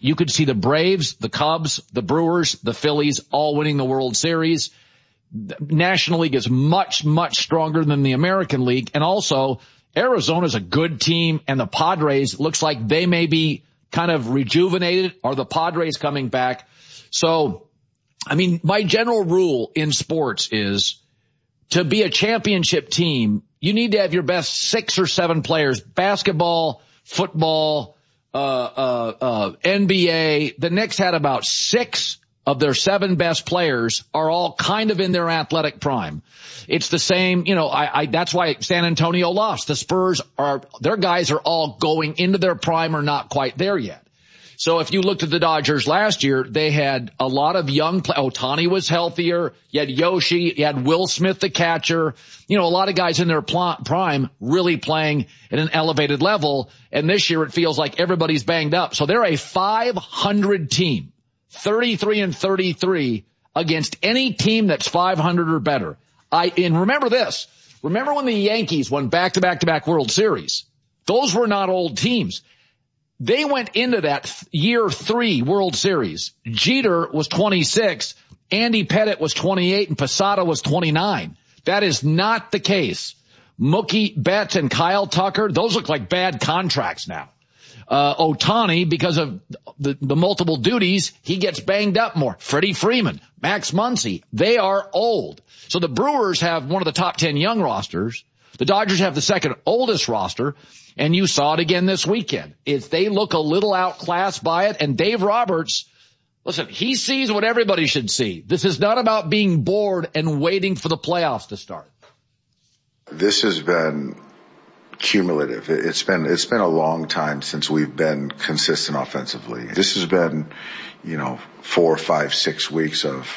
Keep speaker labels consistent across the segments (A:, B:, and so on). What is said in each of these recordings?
A: you could see the Braves, the Cubs, the Brewers, the Phillies all winning the World Series. The National League is much, much stronger than the American League. And also, Arizona's a good team, and the Padres looks like they may be kind of rejuvenated. Are the Padres coming back? So, I mean, my general rule in sports is to be a championship team, you need to have your best 6 or 7 players. Basketball, football, NBA. The Knicks had about 6 of their 7 best players are all kind of in their athletic prime. It's the same, that's why San Antonio lost. The Spurs their guys are all going into their prime or not quite there yet. So if you looked at the Dodgers last year, they had a lot of young Ohtani was healthier. You had Yoshi. You had Will Smith, the catcher. A lot of guys in their prime really playing at an elevated level. And this year it feels like everybody's banged up. So they're a 500 team, 33-33 against any team that's 500 or better. And remember this. Remember when the Yankees won back-to-back-to-back World Series? Those were not old teams. They went into that year 3 World Series. Jeter was 26, Andy Pettitte was 28, and Posada was 29. That is not the case. Mookie Betts and Kyle Tucker, those look like bad contracts now. Ohtani, because of the multiple duties, he gets banged up more. Freddie Freeman, Max Muncy, they are old. So the Brewers have one of the top 10 young rosters. The Dodgers have the second oldest roster, and you saw it again this weekend. They look a little outclassed by it, and Dave Roberts, listen, he sees what everybody should see. This is not about being bored and waiting for the playoffs to start.
B: This has been cumulative. It's been a long time since we've been consistent offensively. This has been, 4, 5, 6 weeks of,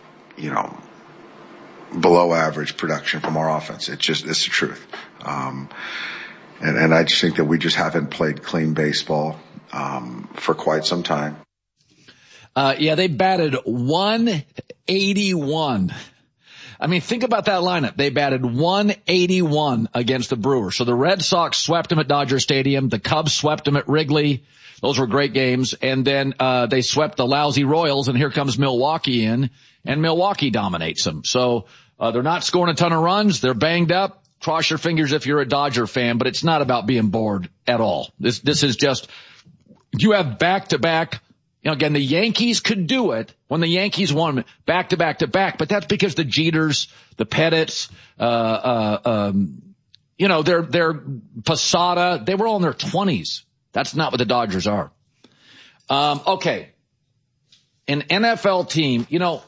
B: below average production from our offense. It's the truth. And I just think that we just haven't played clean baseball, for quite some time.
A: They batted 181. I mean, think about that lineup. They batted 181 against the Brewers. So the Red Sox swept them at Dodger Stadium. The Cubs swept them at Wrigley. Those were great games. And then, they swept the lousy Royals, and here comes Milwaukee in, and Milwaukee dominates them. So, they're not scoring a ton of runs. They're banged up. Cross your fingers if you're a Dodger fan, but it's not about being bored at all. This is just, you have back-to-back. Again, the Yankees could do it when the Yankees won back-to-back-to-back, but that's because the Jeters, the Pettittes, their Posada, they were all in their 20s. That's not what the Dodgers are. Okay. An NFL team,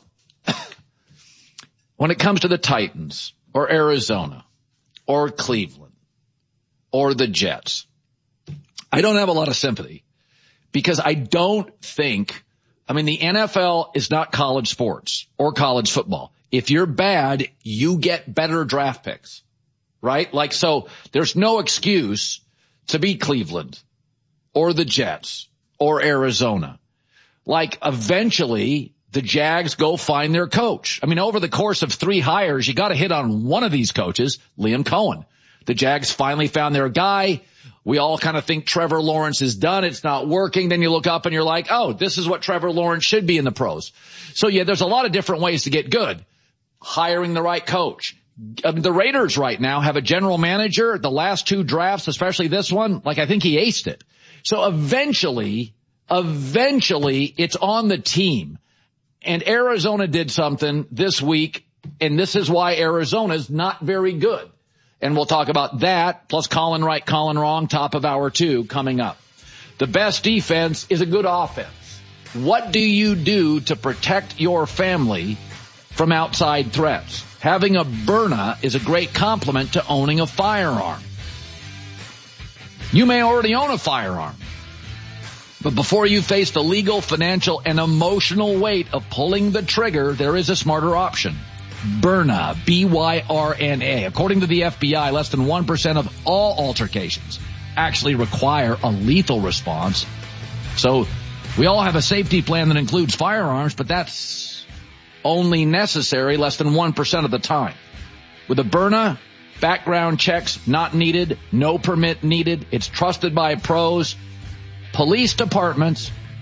A: when it comes to the Titans or Arizona or Cleveland or the Jets, I don't have a lot of sympathy because I don't think, the NFL is not college sports or college football. If you're bad, you get better draft picks, right? So there's no excuse to be Cleveland or the Jets or Arizona. Eventually the Jags go find their coach. Over the course of 3 hires, you got to hit on one of these coaches, Liam Cohen. The Jags finally found their guy. We all kind of think Trevor Lawrence is done. It's not working. Then you look up and you're like, oh, this is what Trevor Lawrence should be in the pros. So there's a lot of different ways to get good. Hiring the right coach. The Raiders right now have a general manager. The last 2 drafts, especially this one, I think he aced it. So eventually it's on the team. And Arizona did something this week, and this is why Arizona's not very good. And we'll talk about that, plus Colin right, Colin wrong, top of hour 2 coming up. The best defense is a good offense. What do you do to protect your family from outside threats? Having a Byrna is a great complement to owning a firearm. You may already own a firearm, but before you face the legal, financial, and emotional weight of pulling the trigger, there is a smarter option. Byrna, B-Y-R-N-A. According to the FBI, less than 1% of all altercations actually require a lethal response. So we all have a safety plan that includes firearms, but that's only necessary less than 1% of the time. With a Byrna, background checks not needed, no permit needed. It's trusted by pros, police departments,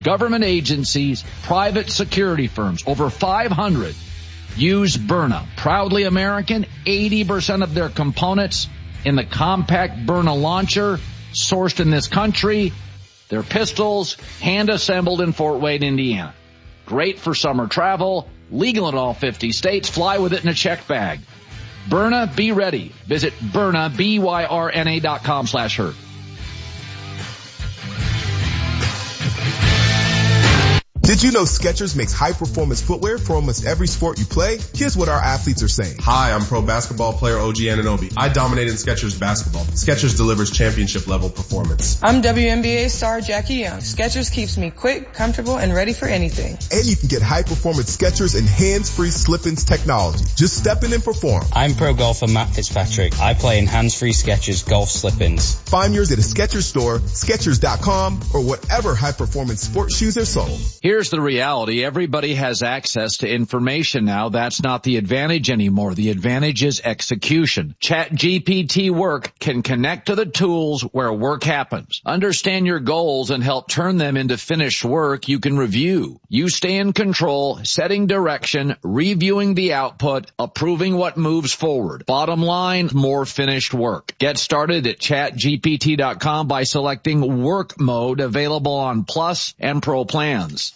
A: Government agencies, private security firms, over 500 use Byrna. Proudly American, 80% of their components in the compact Byrna launcher, sourced in this country. Their pistols, hand-assembled in Fort Wayne, Indiana. Great for summer travel, legal in all 50 states. Fly with it in a check bag. Byrna, be ready. Visit Byrna, BYRNA.com/hurt.
C: Did you know Skechers makes high-performance footwear for almost every sport you play? Here's what our athletes are saying.
D: Hi, I'm pro basketball player OG Anunoby. I dominate in Skechers basketball. Skechers delivers championship-level performance.
E: I'm WNBA star Jackie Young. Skechers keeps me quick, comfortable, and ready for anything.
C: And you can get high-performance Skechers and hands-free slip-ins technology. Just step in and perform.
F: I'm pro golfer Matt Fitzpatrick. I play in hands-free Skechers golf slip-ins.
C: Find yours at a Skechers store, Skechers.com, or whatever high-performance sports shoes are sold.
A: Here's the reality. Everybody has access to information now. That's not the advantage anymore. The advantage is execution. ChatGPT Work can connect to the tools where work happens. Understand your goals and help turn them into finished work you can review. You stay in control, setting direction, reviewing the output, approving what moves forward. Bottom line, more finished work. Get started at ChatGPT.com by selecting Work Mode, available on Plus and Pro plans.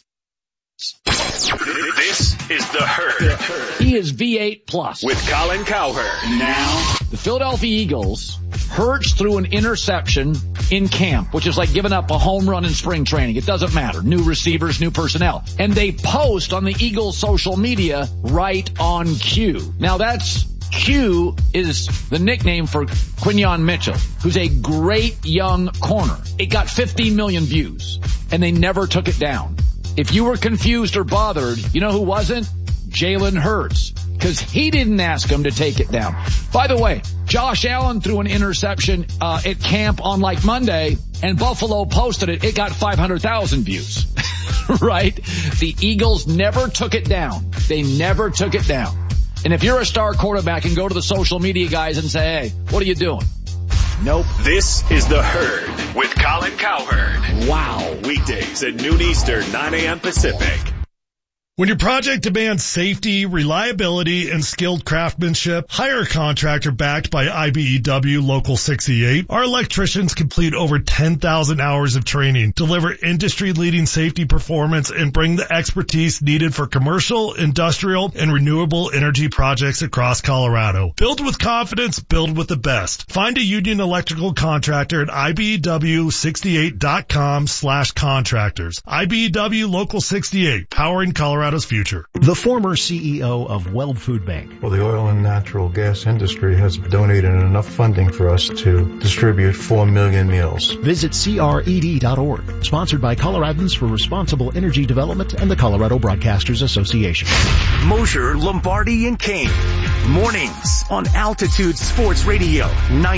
G: This is The Herd.
A: He is V8 Plus.
G: With Colin Cowherd. Now,
A: the Philadelphia Eagles, Hurts threw an interception in camp, which is like giving up a home run in spring training. It doesn't matter. New receivers, new personnel. And they post on the Eagles social media, right on cue. Now that's Q is the nickname for Quinyon Mitchell, who's a great young corner. It got 15 million views, and they never took it down. If you were confused or bothered, you know who wasn't? Jalen Hurts, because he didn't ask him to take it down. By the way, Josh Allen threw an interception at camp on like Monday, and Buffalo posted it. It got 500,000 views, right? The Eagles never took it down. They never took it down. And if you're a star quarterback and go to the social media guys and say, hey, what are you doing? Nope.
G: This is The Herd with Colin Cowherd.
A: Wow.
G: Weekdays at noon Eastern, 9 a.m. Pacific.
H: When your project demands safety, reliability, and skilled craftsmanship, hire a contractor backed by IBEW Local 68. Our electricians complete over 10,000 hours of training, deliver industry-leading safety performance, and bring the expertise needed for commercial, industrial, and renewable energy projects across Colorado. Build with confidence, build with the best. Find a union electrical contractor at IBEW68.com/contractors. IBEW Local 68, powering Colorado's future.
I: The former CEO of Weld Food Bank.
J: Well, the oil and natural gas industry has donated enough funding for us to distribute 4 million meals.
I: Visit CRED.org. Sponsored by Coloradans for Responsible Energy Development and the Colorado Broadcasters Association.
K: Mosher, Lombardi, and Kane. Mornings on Altitude Sports Radio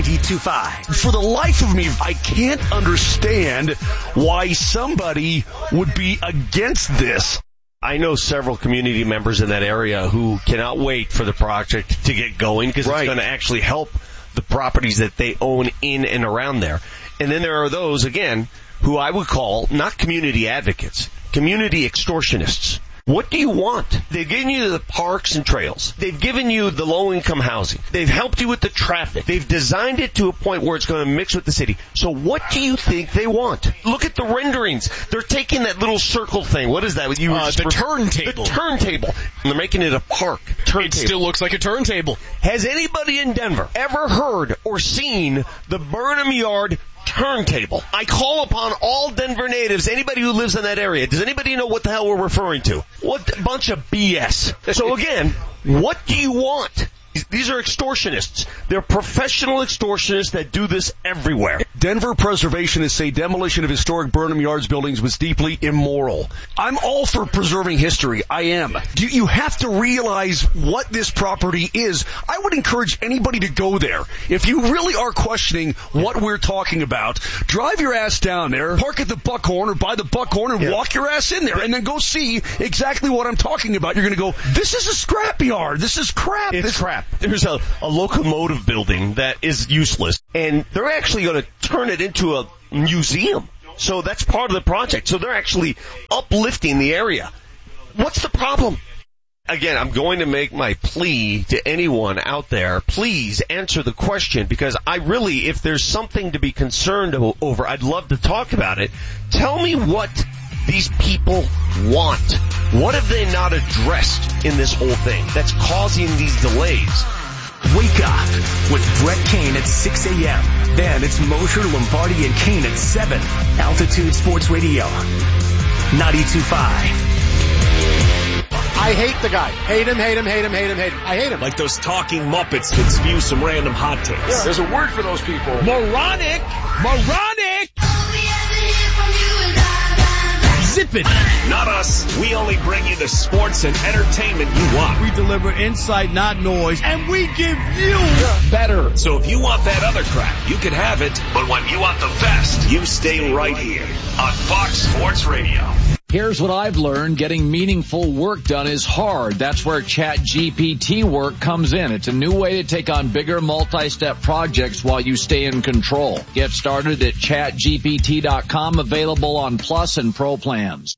K: 92.5.
L: For the life of me, I can't understand why somebody would be against this.
M: I know several community members in that area who cannot wait for the project to get going because it's going to actually help the properties that they own in and around there. And then there are those, again, who I would call not community advocates, community extortionists. What do you want? They've given you the parks and trails. They've given you the low-income housing. They've helped you with the traffic. They've designed it to a point where it's going to mix with the city. So what do you think they want? Look at the renderings. They're taking that little circle thing. What is that?
L: The turntable.
M: The turntable. And they're making it a park.
L: It still looks like a turntable.
M: Has anybody in Denver ever heard or seen the Burnham Yard turntable? I call upon all Denver natives, anybody who lives in that area. Does anybody know what the hell we're referring to? What a bunch of BS. So again, what do you want? These are extortionists. They're professional extortionists that do this everywhere.
L: Denver preservationists say demolition of historic Burnham Yards buildings was deeply immoral. I'm all for preserving history. I am. You have to realize what this property is. I would encourage anybody to go there. If you really are questioning what we're talking about, drive your ass down there, park at the Buckhorn or by the Buckhorn and walk your ass in there and then go see exactly what I'm talking about. You're going to go, this is a scrapyard. This is crap.
M: It's crap. There's a locomotive building that is useless, and they're actually going to turn it into a museum. So that's part of the project. So they're actually uplifting the area. What's the problem? Again, I'm going to make my plea to anyone out there. Please answer the question, because I really, if there's something to be concerned over, I'd love to talk about it. Tell me what these people want. What have they not addressed in this whole thing that's causing these delays?
K: Wake up with Brett Kane at 6 a.m. Then it's Mosher, Lombardi, and Kane at 7. Altitude Sports Radio, 92.5.
N: I hate the guy. Hate him. I hate him.
O: Like those talking Muppets that spew some random hot takes.
N: Yeah, there's a word for those people.
O: Moronic! Zip it! Not us. We only bring you the sports and entertainment you want.
P: We deliver insight, not noise, and we give you
O: better. So if you want that other crap, you can have it. But when you want the best, you stay right here on Fox Sports Radio.
A: Here's what I've learned. Getting meaningful work done is hard. That's where ChatGPT work comes in. It's a new way to take on bigger multi-step projects while you stay in control. Get started at chatgpt.com, available on Plus and Pro plans.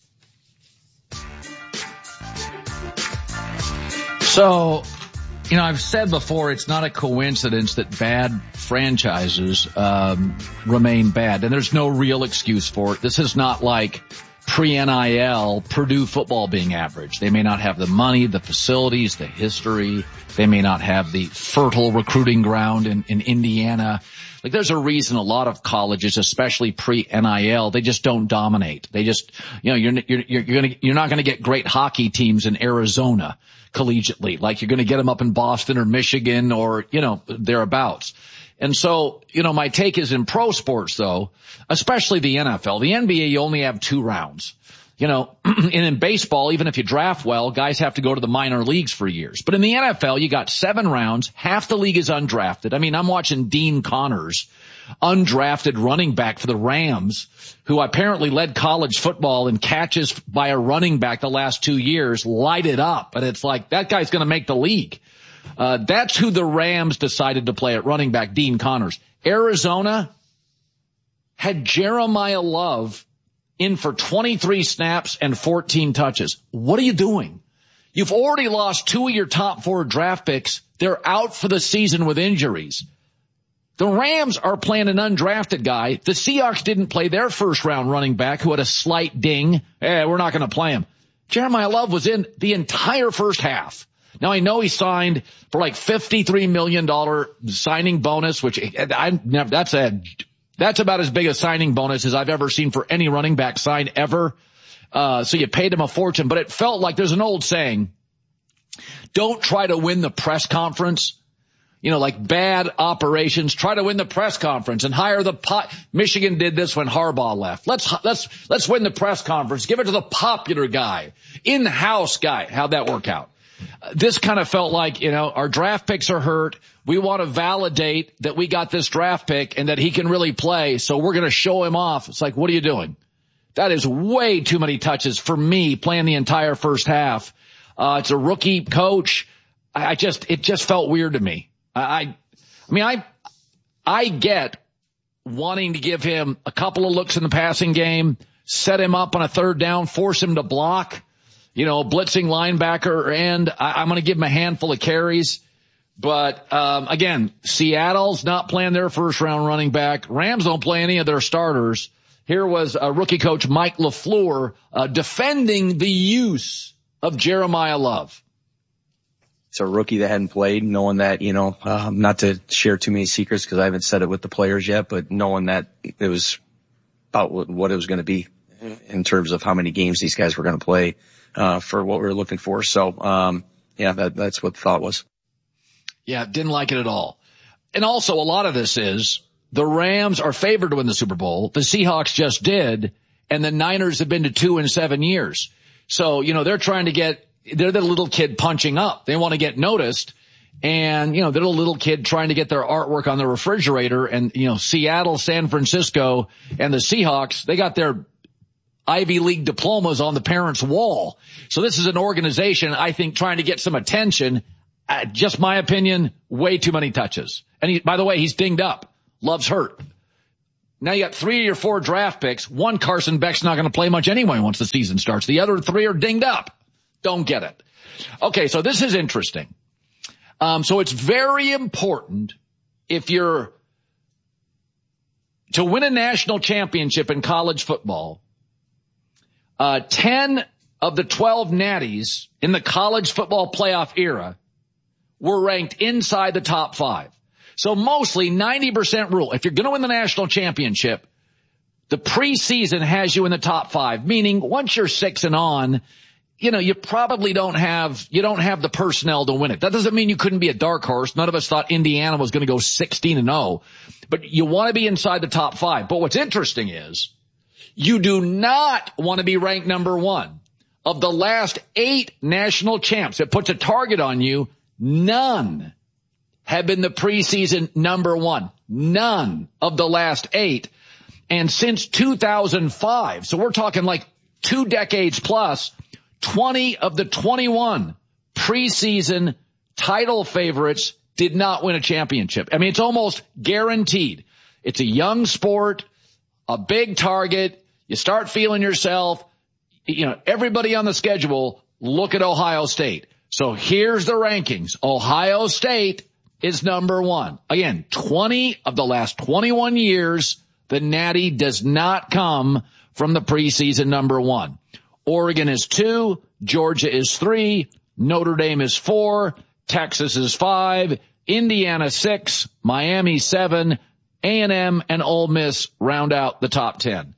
A: So, I've said before, it's not a coincidence that bad franchises remain bad, and there's no real excuse for it. This is not like pre-NIL Purdue football being average. They may not have the money, the facilities, the history. They may not have the fertile recruiting ground in Indiana. Like, there's a reason a lot of colleges, especially pre-NIL, they just don't dominate. They just, you're not going to get great hockey teams in Arizona collegiately. Like, you're going to get them up in Boston or Michigan or, thereabouts. And so, my take is in pro sports, though, especially the NFL. The NBA, you only have 2 rounds. And in baseball, even if you draft well, guys have to go to the minor leagues for years. But in the NFL, you got 7 rounds. Half the league is undrafted. I mean, I'm watching Dean Connors, undrafted running back for the Rams, who apparently led college football in catches by a running back the last 2 years, light it up. And it's like, that guy's going to make the league. That's who the Rams decided to play at running back, Dean Connors. Arizona had Jeremiah Love in for 23 snaps and 14 touches. What are you doing? You've already lost 2 of your top 4 draft picks. They're out for the season with injuries. The Rams are playing an undrafted guy. The Seahawks didn't play their first round running back who had a slight ding. We're not going to play him. Jeremiah Love was in the entire first half. Now, I know he signed for like $53 million signing bonus, which that's about as big a signing bonus as I've ever seen for any running back sign ever. So you paid him a fortune, but it felt like there's an old saying, don't try to win the press conference. Like bad operations, try to win the press conference and hire Michigan did this when Harbaugh left. Let's win the press conference. Give it to the popular guy, in-house guy. How'd that work out? This kind of felt like, our draft picks are hurt. We want to validate that we got this draft pick and that he can really play. So we're going to show him off. It's like, what are you doing? That is way too many touches for me playing the entire first half. It's a rookie coach. It just felt weird to me. I get wanting to give him a couple of looks in the passing game, set him up on a third down, force him to block, blitzing linebacker, and I'm going to give him a handful of carries. But, again, Seattle's not playing their first round running back. Rams don't play any of their starters. Here was rookie coach Mike LaFleur, defending the use of Jeremiah Love.
Q: It's a rookie that hadn't played, knowing that, not to share too many secrets because I haven't said it with the players yet, but knowing that it was about what it was going to be in terms of how many games these guys were going to play, for what we were looking for. So, that's what the thought was.
A: Yeah, didn't like it at all. And also a lot of this is the Rams are favored to win the Super Bowl. The Seahawks just did, and the Niners have been to 2 in 7 years. So, they're trying to they're the little kid punching up. They want to get noticed. And, they're the little kid trying to get their artwork on the refrigerator. And, Seattle, San Francisco, and the Seahawks, they got their Ivy League diplomas on the parents' wall. So this is an organization, I think, trying to get some attention. Just my opinion, way too many touches. And by the way, he's dinged up. Love's hurt. Now you got 3 of your 4 draft picks. One, Carson Beck's not going to play much anyway once the season starts. The other 3 are dinged up. Don't get it. Okay, so this is interesting. So it's very important if you're to win a national championship in college football. 10 of the 12 natties in the college football playoff era were ranked inside the top 5. So mostly 90% rule. If you're going to win the national championship, the preseason has you in the top 5, meaning once you're 6 and on, you probably don't have the personnel to win it. That doesn't mean you couldn't be a dark horse. None of us thought Indiana was going to go 16-0, but you want to be inside the top 5. But what's interesting is you do not want to be ranked number 1. Of the last 8 national champs, it puts a target on you. None have been the preseason number 1. None of the last 8. And since 2005, so we're talking like 2 decades plus, 20 of the 21 preseason title favorites did not win a championship. I mean, it's almost guaranteed. It's a young sport, a big target. You start feeling yourself. Everybody on the schedule, look at Ohio State. So here's the rankings. Ohio State is number 1. Again, 20 of the last 21 years, the Natty does not come from the preseason number 1. Oregon is 2, Georgia is 3, Notre Dame is 4, Texas is 5, Indiana 6, Miami 7, A&M and Ole Miss round out the top 10.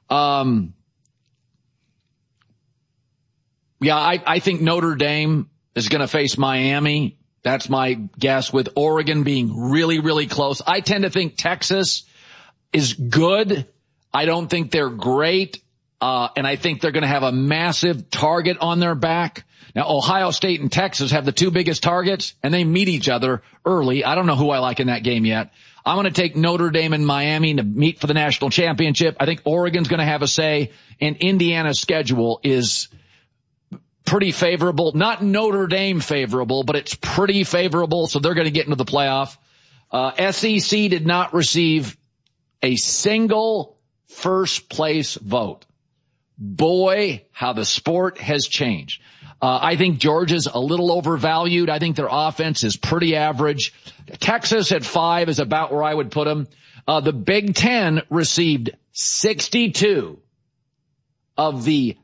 A: I think Notre Dame is going to face Miami. That's my guess, with Oregon being really, really close. I tend to think Texas is good. I don't think they're great. And I think they're going to have a massive target on their back. Now, Ohio State and Texas have the 2 biggest targets, and they meet each other early. I don't know who I like in that game yet. I'm going to take Notre Dame and Miami to meet for the national championship. I think Oregon's going to have a say, and Indiana's schedule is pretty favorable. Not Notre Dame favorable, but it's pretty favorable, so they're going to get into the playoff. SEC did not receive a single first-place vote. Boy, how the sport has changed. I think Georgia's a little overvalued. I think their offense is pretty average. Texas at 5 is about where I would put them. The Big Ten received 62 of the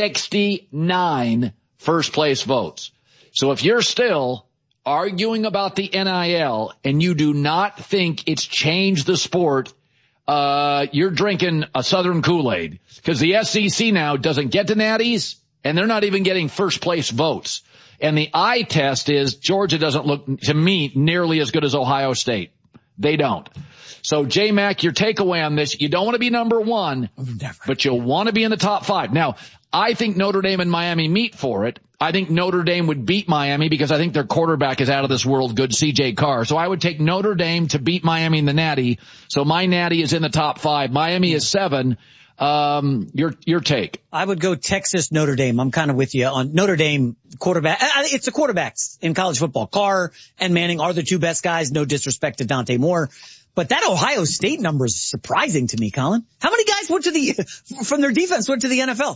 A: 69 first-place votes. So if you're still arguing about the NIL and you do not think it's changed the sport, you're drinking a Southern Kool-Aid, because the SEC now doesn't get to natties, and they're not even getting first-place votes. And the eye test is Georgia doesn't look, to me, nearly as good as Ohio State. They don't. So, J-Mac, your takeaway on this, you don't want to be number 1, but you want to be in the top 5. Now, I think Notre Dame and Miami meet for it. I think Notre Dame would beat Miami because I think their quarterback is out of this world good, C.J. Carr. So I would take Notre Dame to beat Miami in the Natty. So my Natty is in the top 5. Miami is 7. Your take.
R: I would go Texas, Notre Dame. I'm kind of with you on Notre Dame quarterback. It's the quarterbacks in college football. Carr and Manning are the 2 best guys. No disrespect to Dante Moore. But that Ohio State number is surprising to me, Colin. How many guys from their defense went to the NFL?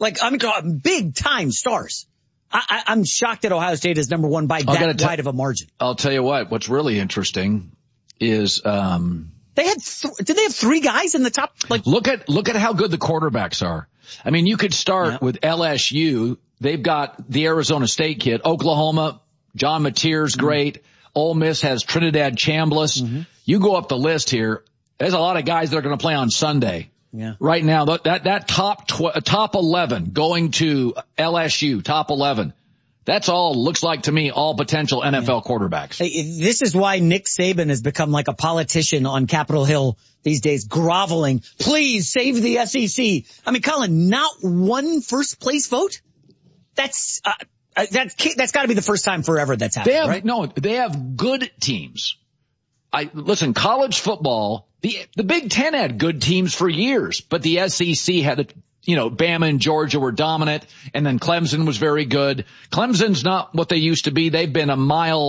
R: Big time stars. I'm shocked that Ohio State is number 1 by that wide of a margin.
A: I'll tell you what's really interesting is,
R: they had, did they have 3 guys in the top?
A: Look at how good the quarterbacks are. I mean, you could start with LSU. They've got the Arizona State kid. Oklahoma, John Mateer's great. Ole Miss has Trinidad Chambliss. Mm-hmm. You go up the list here. There's a lot of guys that are going to play on Sunday.
R: Yeah.
A: Right now, that top 11 going to LSU, top 11. That's all looks like to me, all potential NFL quarterbacks.
R: This is why Nick Saban has become like a politician on Capitol Hill these days, groveling. Please save the SEC. I mean, Colin, not 1 first place vote? That's got to be the first time forever that's happened, right? No,
A: they have good teams. Listen, college football, the Big Ten had good teams for years, but the SEC had, Bama and Georgia were dominant, and then Clemson was very good. Clemson's not what they used to be. They've been a mile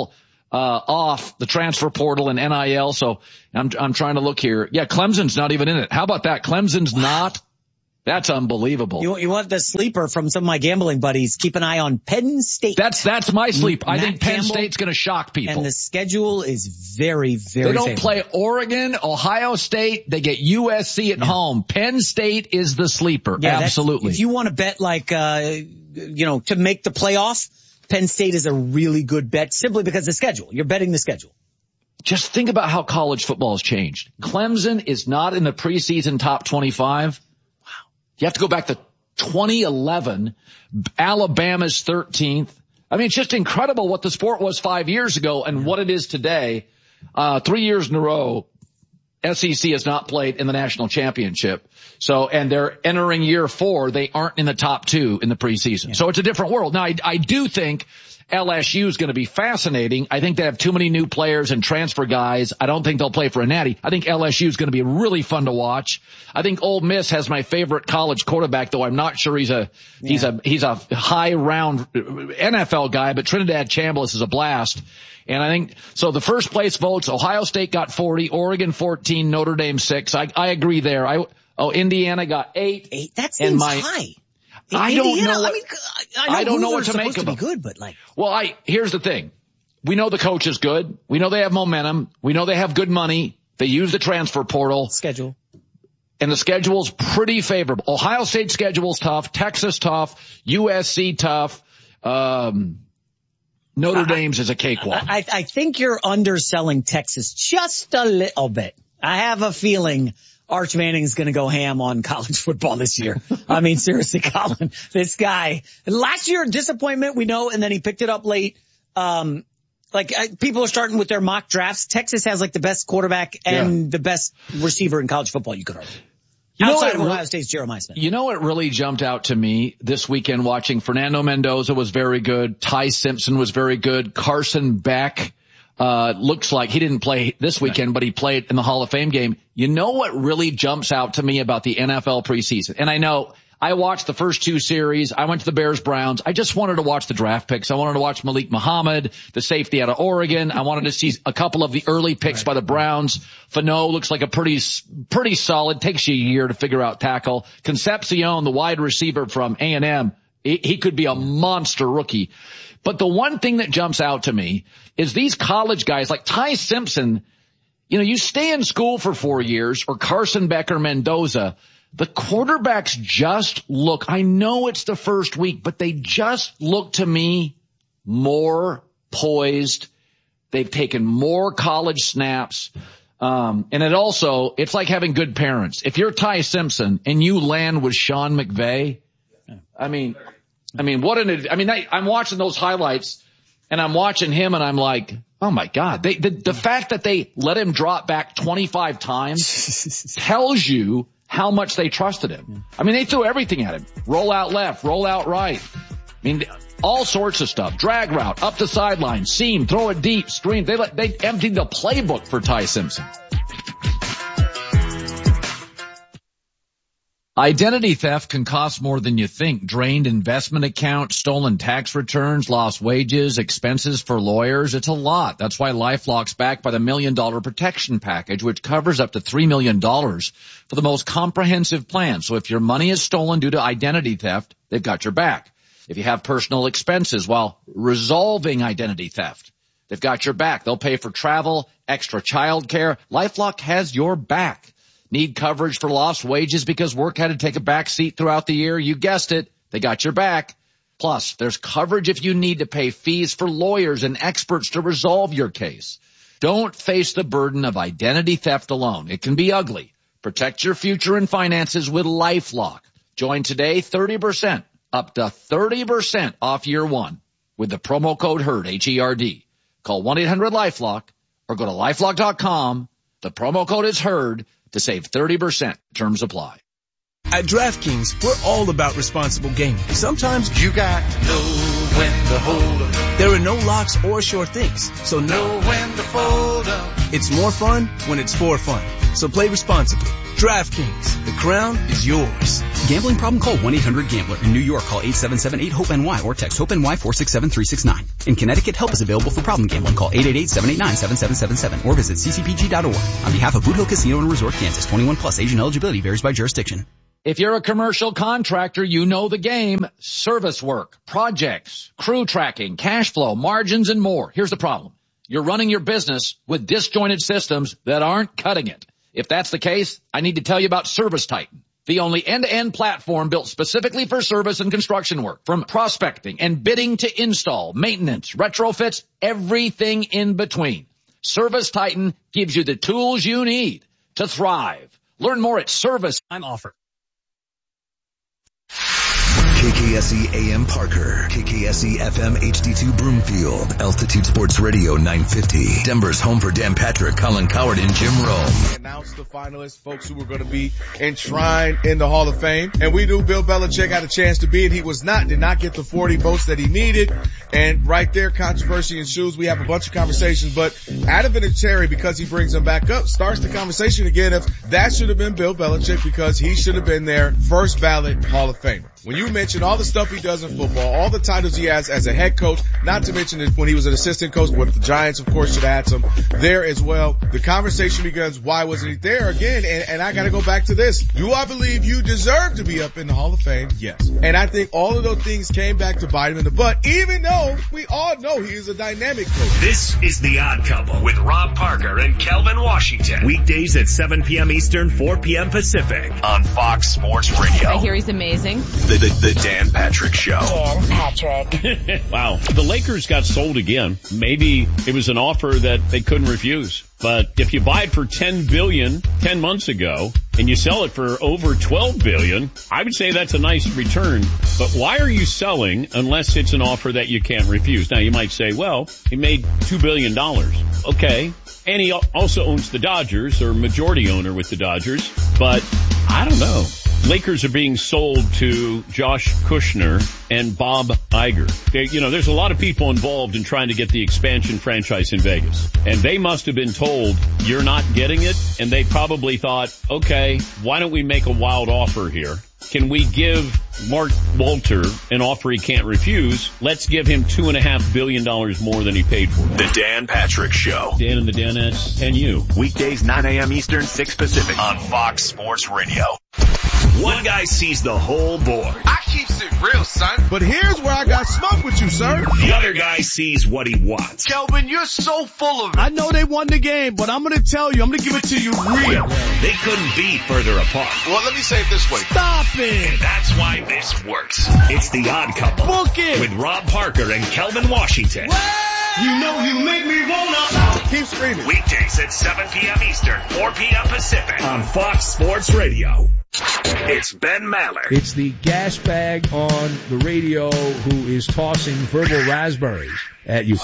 A: off the transfer portal and NIL. So I'm trying to look here. Yeah, Clemson's not even in it. How about that? Clemson's not. That's unbelievable.
R: You want the sleeper from some of my gambling buddies? Keep an eye on Penn State.
A: That's my sleep. I think Penn
R: Campbell,
A: State's going to shock people.
R: And the schedule is very, very
A: They don't
R: favorable.
A: play Oregon, Ohio State. They get USC at home. Penn State is the sleeper.
R: Yeah,
A: absolutely.
R: If you want to bet like, to make the playoff, Penn State is a really good bet simply because of the schedule. You're betting the schedule.
A: Just think about how college football has changed. Clemson is not in the preseason top 25. You have to go back to 2011. Alabama's 13th. I mean, it's just incredible what the sport was 5 years ago and what it is today. 3 years in a row, SEC has not played in the national championship. And they're entering year 4. They aren't in the top 2 in the preseason. Yeah. So it's a different world. Now, I do think LSU is going to be fascinating. I think they have too many new players and transfer guys. I don't think they'll play for a natty. I think LSU is going to be really fun to watch. I think Ole Miss has my favorite college quarterback, though I'm not sure he's a high round NFL guy, but Trinidad Chambliss is a blast. And I think, so the first place votes, Ohio State got 40, Oregon 14, Notre Dame 6. I agree there. Indiana got 8.
R: That seems high.
A: I don't know. I don't know what to make of them.
R: Good, but
A: here's the thing. We know the coach is good. We know they have momentum. We know they have good money. They use the transfer portal.
R: Schedule.
A: And the schedule's pretty favorable. Ohio State schedule's tough. Texas tough. USC tough. Notre Dame's is a cakewalk.
R: I think you're underselling Texas just a little bit. I have a feeling Arch Manning's going to go ham on college football this year. I mean, seriously, Colin, this guy, last year, disappointment, we know, and then he picked it up late. People are starting with their mock drafts. Texas has the best quarterback and the best receiver in college football, you could argue. Outside of Ohio State's Jeremiah Smith.
A: You know what really jumped out to me this weekend watching? Fernando Mendoza was very good. Ty Simpson was very good. Carson Beck. Looks like he didn't play this weekend, but he played in the Hall of Fame game. You know what really jumps out to me about the NFL preseason? And I know I watched the first 2 series. I went to the Bears-Browns. I just wanted to watch the draft picks. I wanted to watch Malik Muhammad, the safety out of Oregon. I wanted to see a couple of the early picks by the Browns. Fano looks like a pretty solid. Takes you a year to figure out tackle. Concepcion, the wide receiver from A&M, he could be a monster rookie. But the one thing that jumps out to me is these college guys like Ty Simpson, you stay in school for 4 years, or Carson Beck or Mendoza. The quarterbacks just look, I know it's the first week, but they just look to me more poised. They've taken more college snaps. And it's like having good parents. If you're Ty Simpson and you land with Sean McVay, I'm watching those highlights and I'm watching him and I'm like, oh my God, the fact that they let him drop back 25 times tells you how much they trusted him. I mean, they threw everything at him. Roll out left, roll out right. I mean, all sorts of stuff. Drag route, up the sideline, seam, throw it deep, screen. They emptied the playbook for Ty Simpson. Identity theft can cost more than you think. Drained investment accounts, stolen tax returns, lost wages, expenses for lawyers. It's a lot. That's why LifeLock's backed by the $1 Million Protection Package, which covers up to $3 million for the most comprehensive plan. So if your money is stolen due to identity theft, they've got your back. If you have personal expenses while resolving identity theft, they've got your back. They'll pay for travel, extra child care. LifeLock has your back. Need coverage for lost wages because work had to take a back seat throughout the year? You guessed it. They got your back. Plus, there's coverage if you need to pay fees for lawyers and experts to resolve your case. Don't face the burden of identity theft alone. It can be ugly. Protect your future and finances with LifeLock. Join today, 30%, up to 30% off year one with the promo code HERD, H-E-R-D. Call 1-800-LifeLock or go to LifeLock.com. The promo code is HERD to save 30%. Terms apply.
S: At DraftKings, we're all about responsible gaming. Sometimes you got to know when to hold up. There are no locks or sure things, so know when to fold up. It's more fun when it's for fun. So play responsibly. DraftKings, the crown is yours.
T: Gambling problem? Call 1-800-GAMBLER. In New York, call 877-8-HOPE-NY or text HOPE-NY 467-369. In Connecticut, help is available for problem gambling. Call 888-789-7777 or visit ccpg.org. On behalf of Boot Hill Casino and Resort, Kansas, 21 plus, age and eligibility varies by jurisdiction.
A: If you're a commercial contractor, you know the game. Service work, projects, crew tracking, cash flow, margins, and more. Here's the problem. You're running your business with disjointed systems that aren't cutting it. If that's the case, I need to tell you about ServiceTitan, the only end-to-end platform built specifically for service and construction work. From prospecting and bidding to install, maintenance, retrofits, everything in between. ServiceTitan gives you the tools you need to thrive. Learn more at Service. I'm offer.
U: KKSE AM Parker, KKSE FM HD2 Broomfield, Altitude Sports Radio 950, Denver's home for Dan Patrick, Colin Cowherd, and Jim Rome.
V: Announced the finalists, folks who were going to be enshrined in the Hall of Fame. And we knew Bill Belichick had a chance to be it. He did not get the 40 votes that he needed. And right there, controversy ensues. We have a bunch of conversations, but Adam Vinatieri, because he brings them back up, starts the conversation again if that should have been Bill Belichick because he should have been their first ballot Hall of Famer. When you mention all the stuff he does in football, all the titles he has as a head coach, not to mention when he was an assistant coach with the Giants, of course, should have had some there as well. The conversation begins, why wasn't he there again? And I gotta go back to this. Do I believe you deserve to be up in the Hall of Fame? Yes. And I think all of those things came back to bite him in the butt, even though we all know he is a dynamic coach.
O: This is The Odd Couple with Rob Parker and Kelvin Washington. Weekdays at 7 p.m. Eastern, 4 p.m. Pacific on Fox Sports Radio.
W: I hear he's amazing.
O: The Dan Patrick Show.
W: Dan Patrick.
X: Wow. The Lakers got sold again. Maybe it was an offer that they couldn't refuse. But if you buy it for $10 billion 10 months ago and you sell it for over $12 billion, I would say that's a nice return. But why are you selling unless it's an offer that you can't refuse? Now you might say, well, he made $2 billion. Okay. And he also owns the Dodgers, or majority owner with the Dodgers. But I don't know. Lakers are being sold to Josh Kushner and Bob Iger. There's a lot of people involved in trying to get the expansion franchise in Vegas. And they must have been told, you're not getting it. And they probably thought, okay, why don't we make a wild offer here? Can we give Mark Walter an offer he can't refuse? Let's give him $2.5 billion more than he paid for.
O: The Dan Patrick Show.
X: Dan and the Danettes and you.
O: Weekdays 9 a.m. Eastern, 6 Pacific on Fox Sports Radio. One guy sees the whole board.
V: I keeps it real, son. But here's where I got smoked with you, sir.
O: The other guy sees what he wants.
V: Kelvin, you're so full of it.
P: I know they won the game, but I'm going to tell you, I'm going to give it to you real.
O: They couldn't be further apart.
V: Well, let me say it this way.
P: Stop it.
O: And that's why this works. It's The Odd Couple.
P: Book it.
O: With Rob Parker and Kelvin Washington.
P: You know you make me wanna.
V: Keep screaming.
O: Weekdays at 7 p.m. Eastern, 4 p.m. Pacific on Fox Sports Radio. It's Ben Maller.
Y: It's the gas bag on the radio who is tossing verbal raspberries at you.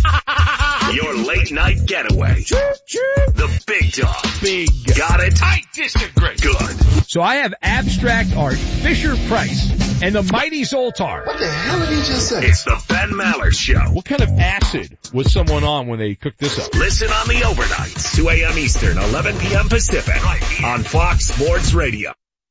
O: Your late night getaway. The big dog.
P: Big.
O: Got it?
P: I disagree.
O: Good.
Y: So I have abstract art, Fisher Price, and the mighty Zoltar.
V: What the hell did he just say?
O: It's the Ben Maller Show.
Y: What kind of acid was someone on when they cooked this up?
O: Listen on the overnights, 2 a.m. Eastern, 11 p.m. Pacific, on Fox Sports Radio.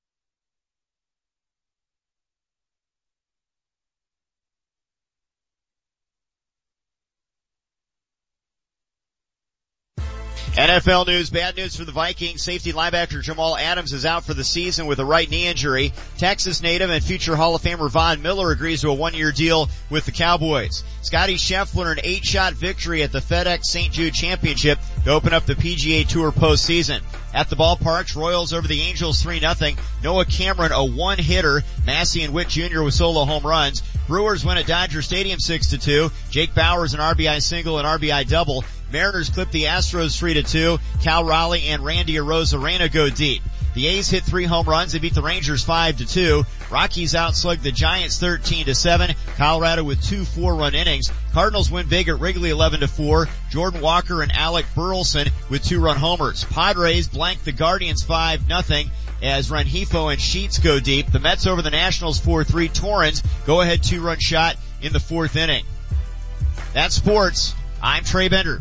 Z: NFL news, bad news for the Vikings. Safety linebacker Jamal Adams is out for the season with a right knee injury. Texas native and future Hall of Famer Von Miller agrees to a one-year deal with the Cowboys. Scottie Scheffler an 8-shot victory at the FedEx St. Jude Championship to open up the PGA Tour postseason. At the ballparks, Royals over the Angels 3-0. Noah Cameron a one-hitter. Massey and Witt Jr. with solo home runs. Brewers win at Dodger Stadium 6-2. Jake Bauers an RBI single and RBI double. Mariners clip the Astros 3-2. Cal Raleigh and Randy Arozarena go deep. The A's hit 3 home runs. They beat the Rangers 5-2. Rockies outslugged the Giants 13-7. Colorado with 2 4-run innings. Cardinals win big at Wrigley 11-4. Jordan Walker and Alec Burleson with 2-run homers. Padres blanked the Guardians 5-0 as Rengifo and Sheets go deep. The Mets over the Nationals 4-3. Torrens go ahead 2-run shot in the 4th inning. That's sports. I'm Trey Bender.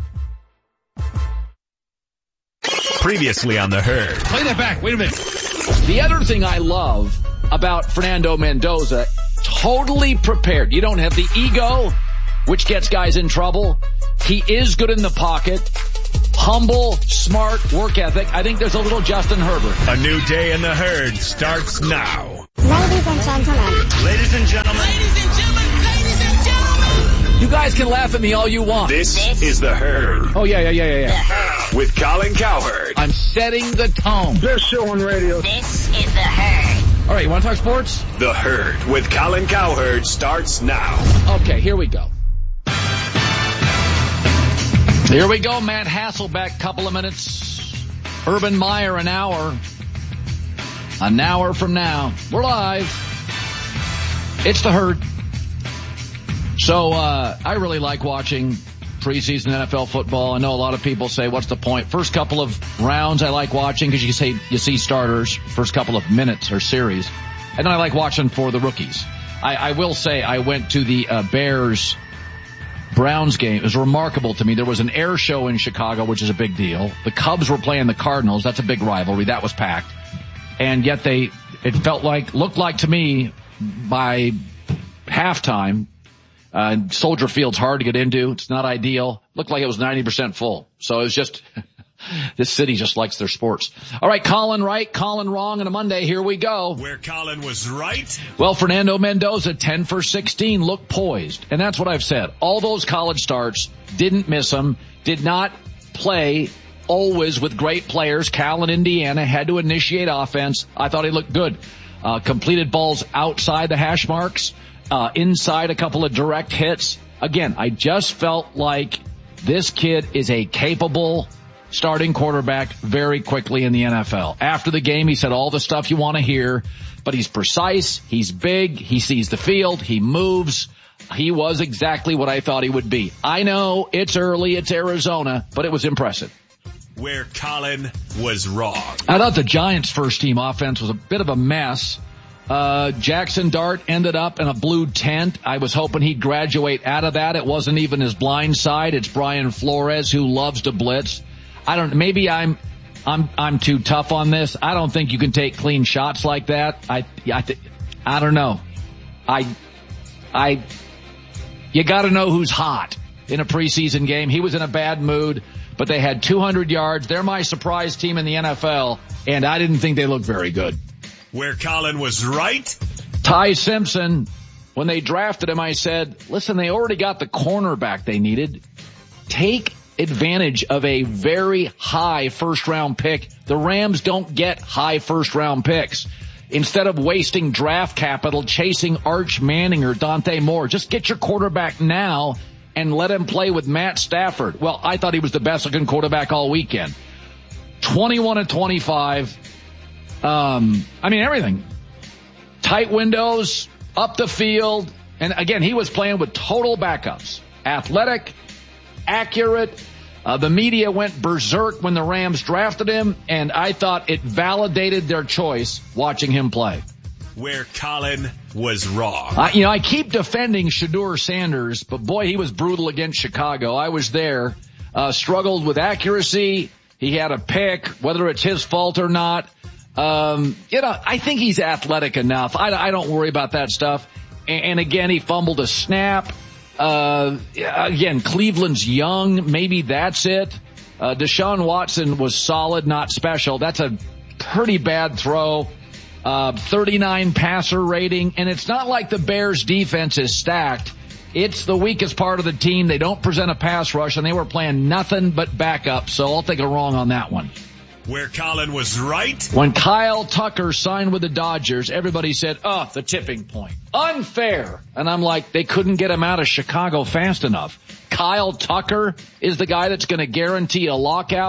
K: Previously on The Herd.
A: Play that back. Wait a minute. The other thing I love about Fernando Mendoza, totally prepared. You don't have the ego, which gets guys in trouble. He is good in the pocket. Humble, smart, work ethic. I think there's a little Justin Herbert.
K: A new day in The Herd starts now.
B: Ladies and gentlemen.
K: Ladies and gentlemen.
B: Ladies and gentlemen. Ladies and gentlemen.
A: You guys can laugh at me all you want.
O: This is The Herd.
A: Oh, yeah.
O: With Colin Cowherd.
A: I'm setting the tone.
B: Best show on radio. This is The Herd.
A: All right, you want to talk sports?
O: The Herd with Colin Cowherd starts now.
A: Okay, here we go. Here we go, Matt Hasselbeck, couple of minutes. Urban Meyer, an hour. An hour from now. We're live. It's The Herd. So, I really like watching preseason NFL football. I know a lot of people say, what's the point? First couple of rounds I like watching because you see starters. First couple of minutes or series. And then I like watching for the rookies. I will say I went to the Bears-Browns game. It was remarkable to me. There was an air show in Chicago, which is a big deal. The Cubs were playing the Cardinals. That's a big rivalry. That was packed. And yet looked like to me by halftime, Soldier Field's hard to get into. It's not ideal. Looked like it was 90% full. So it was just, this city just likes their sports. All right, Colin right, Colin wrong on a Monday. Here we go.
K: Where Colin was right.
A: Well, Fernando Mendoza, 10 for 16, looked poised. And that's what I've said. All those college starts, didn't miss them, did not play always with great players. Cal and Indiana had to initiate offense. I thought he looked good. Completed balls outside the hash marks. Inside a couple of direct hits. Again, I just felt like this kid is a capable starting quarterback very quickly in the NFL. After the game, he said all the stuff you want to hear, but he's precise, he's big, he sees the field, he moves. He was exactly what I thought he would be. I know it's early, it's Arizona, but it was impressive.
K: Where Colin was wrong.
A: I thought the Giants' first team offense was a bit of a mess. Jackson Dart ended up in a blue tent. I was hoping he'd graduate out of that. It wasn't even his blind side. It's Brian Flores who loves to blitz. Maybe I'm too tough on this. I don't think you can take clean shots like that. I don't know. You gotta know who's hot in a preseason game. He was in a bad mood, but they had 200 yards. They're my surprise team in the NFL, and I didn't think they looked very good.
K: Where Colin was right.
A: Ty Simpson, when they drafted him, I said, listen, they already got the cornerback they needed. Take advantage of a very high first-round pick. The Rams don't get high first-round picks. Instead of wasting draft capital chasing Arch Manning or Dante Moore, just get your quarterback now and let him play with Matt Stafford. Well, I thought he was the best-looking quarterback all weekend. 21-25. Everything. Tight windows, up the field. And again, he was playing with total backups. Athletic, accurate. The media went berserk when the Rams drafted him, and I thought it validated their choice watching him play.
K: Where Colin was wrong.
A: I keep defending Shedeur Sanders, but boy, he was brutal against Chicago. I was there. Struggled with accuracy. He had a pick, whether it's his fault or not. I think he's athletic enough. I don't worry about that stuff. And again, he fumbled a snap. Again, Cleveland's young. Maybe that's it. Deshaun Watson was solid, not special. That's a pretty bad throw. 39 passer rating. And it's not like the Bears defense is stacked. It's the weakest part of the team. They don't present a pass rush, and they were playing nothing but backup. So I'll take a wrong on that one.
K: Where Colin was right.
A: When Kyle Tucker signed with the Dodgers, everybody said, the tipping point. Unfair. And I'm like, they couldn't get him out of Chicago fast enough. Kyle Tucker is the guy that's going to guarantee a lockout.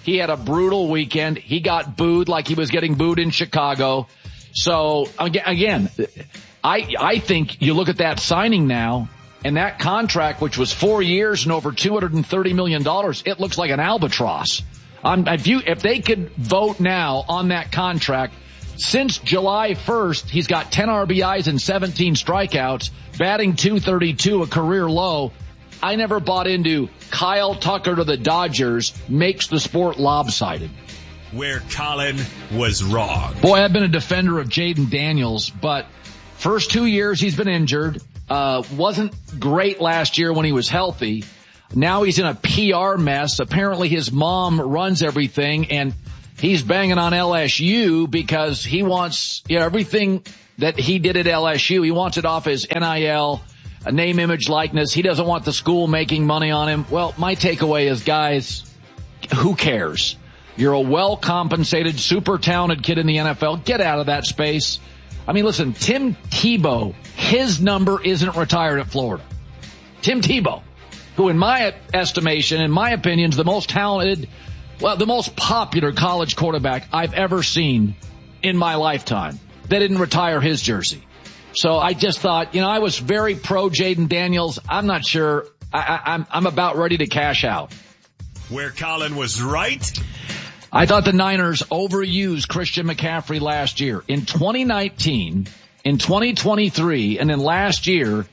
A: He had a brutal weekend. He got booed like he was getting booed in Chicago. So again, I think you look at that signing now and that contract, which was 4 years and over $230 million, it looks like an albatross. If they could vote now on that contract, since July 1st, he's got 10 RBIs and 17 strikeouts, batting .232, a career low. I never bought into Kyle Tucker to the Dodgers makes the sport lopsided.
O: Where Colin was wrong.
A: Boy, I've been a defender of Jaden Daniels, but first 2 years he's been injured. Wasn't great last year when he was healthy. Now he's in a PR mess. Apparently his mom runs everything, and he's banging on LSU because he wants everything that he did at LSU. He wants it off his NIL, a name, image, likeness. He doesn't want the school making money on him. Well, my takeaway is, guys, who cares? You're a well-compensated, super talented kid in the NFL. Get out of that space. I mean, listen, Tim Tebow, his number isn't retired at Florida. Tim Tebow, who in my estimation, in my opinion, is the most talented, the most popular college quarterback I've ever seen in my lifetime. They didn't retire his jersey. So I just thought, I was very pro Jaden Daniels. I'm not sure. I'm about ready to cash out.
O: Where Colin was right.
A: I thought the Niners overused Christian McCaffrey last year. In 2019, in 2023, and then last year,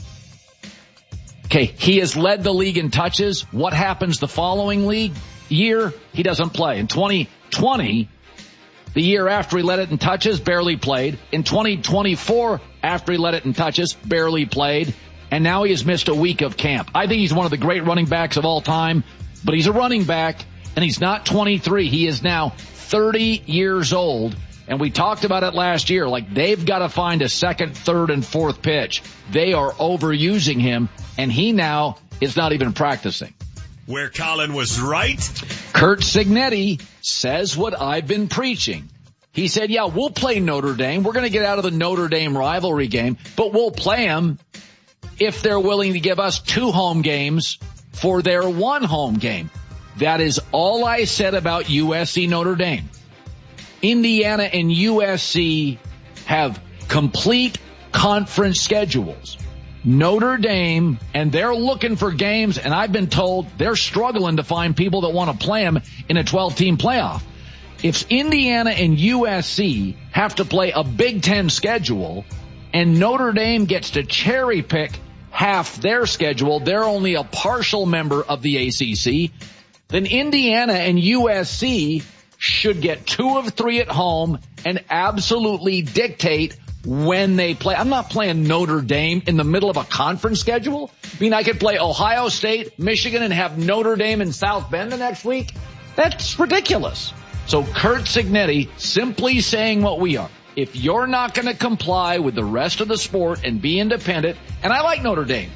A: he has led the league in touches. What happens the following year? He doesn't play. In 2020, the year after he led it in touches, barely played. In 2024, after he led it in touches, barely played. And now he has missed a week of camp. I think he's one of the great running backs of all time, but he's a running back. And he's not 23. He is now 30 years old. And we talked about it last year. Like, they've got to find a second, third, and fourth pitch. They are overusing him, and he now is not even practicing.
O: Where Colin was right.
A: Curt Cignetti says what I've been preaching. He said, yeah, we'll play Notre Dame. We're going to get out of the Notre Dame rivalry game, but we'll play them if they're willing to give us 2 home games for their 1 home game. That is all I said about USC Notre Dame. Indiana and USC have complete conference schedules. Notre Dame, and they're looking for games, and I've been told they're struggling to find people that want to play them in a 12-team playoff. If Indiana and USC have to play a Big Ten schedule, and Notre Dame gets to cherry pick half their schedule, they're only a partial member of the ACC, then Indiana and USC should get 2 of 3 at home and absolutely dictate when they play. I'm not playing Notre Dame in the middle of a conference schedule. I mean, I could play Ohio State, Michigan, and have Notre Dame in South Bend the next week. That's ridiculous. So Curt Cignetti simply saying what we are. If you're not going to comply with the rest of the sport and be independent, and I like Notre Dame,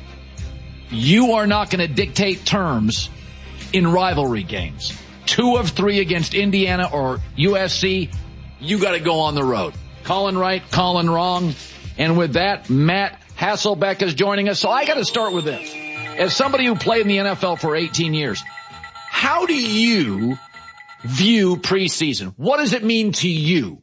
A: you are not going to dictate terms in rivalry games. 2 of 3 against Indiana or USC, you got to go on the road. Colin right, Colin wrong. And with that, Matt Hasselbeck is joining us. So I got to start with this. As somebody who played in the NFL for 18 years, how do you view preseason? What does it mean to you?